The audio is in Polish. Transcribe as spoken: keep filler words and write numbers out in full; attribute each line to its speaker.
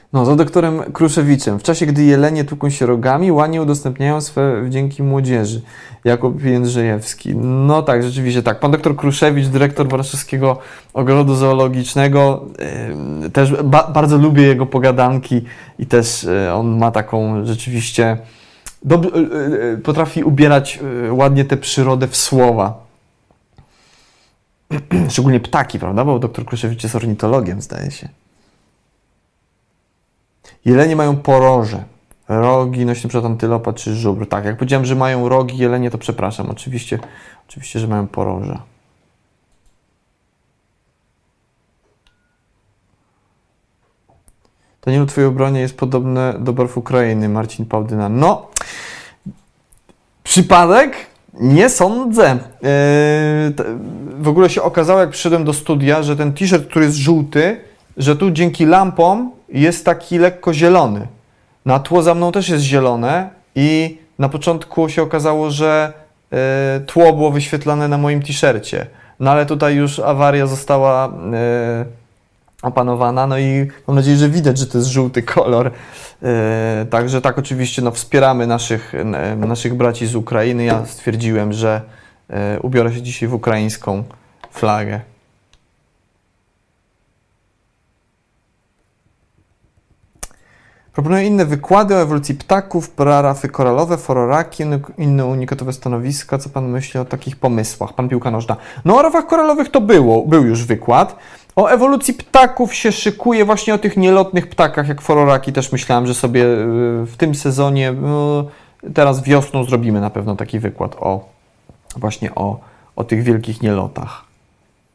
Speaker 1: No, za doktorem Kruszewiczem. W czasie, gdy jelenie tłuką się rogami, łanie udostępniają swe wdzięki młodzieży. Jakub Jędrzejewski. No tak, rzeczywiście tak. Pan doktor Kruszewicz, dyrektor Warszawskiego Ogrodu Zoologicznego. Yy, też ba bardzo lubię jego pogadanki i też yy, on ma taką rzeczywiście... Yy, potrafi ubierać yy, ładnie tę przyrodę w słowa. Szczególnie ptaki, prawda? Bo doktor Kruszewicz jest ornitologiem, zdaje się. Jelenie mają poroże. Rogi, nośny przykład antylopa czy żubr. Tak, jak powiedziałem, że mają rogi jelenie, to przepraszam. Oczywiście, oczywiście, że mają poroże. Danielu, twoje ubranie jest podobne do barw Ukrainy. Marcin Pałdyna. No, przypadek? Nie sądzę. Yy, w ogóle się okazało, jak przyszedłem do studia, że ten t-shirt, który jest żółty, że tu dzięki lampom jest taki lekko zielony. Na tło za mną też jest zielone i na początku się okazało, że y, tło było wyświetlane na moim t-shircie. No ale tutaj już awaria została y, opanowana, no i mam nadzieję, że widać, że to jest żółty kolor. Y, także tak, oczywiście no, wspieramy naszych, y, naszych braci z Ukrainy. Ja stwierdziłem, że y, ubiorę się dzisiaj w ukraińską flagę. Proponuję inne wykłady o ewolucji ptaków, parafy koralowe, fororaki, inne unikatowe stanowiska. Co pan myśli o takich pomysłach? Pan piłka nożna. No o rafach koralowych to było, był już wykład. O ewolucji ptaków się szykuje, właśnie o tych nielotnych ptakach, jak fororaki też myślałem, że sobie w tym sezonie, teraz wiosną zrobimy na pewno taki wykład o właśnie o, o tych wielkich nielotach.